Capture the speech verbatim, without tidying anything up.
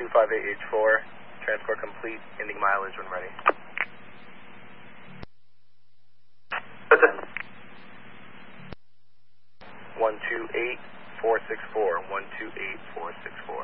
two five eight H four, transport complete, ending mileage when ready. Listen. one two eight four six four, one two eight four six four.